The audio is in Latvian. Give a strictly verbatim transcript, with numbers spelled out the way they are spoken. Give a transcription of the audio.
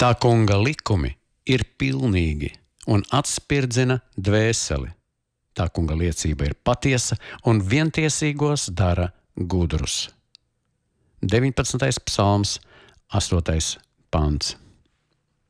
Tā kunga likumi ir pilnīgi un atspirdzina dvēseli. Tā kunga liecība ir patiesa un vientiesīgos dara gudrus. deviņpadsmitais psalms, astotais pants.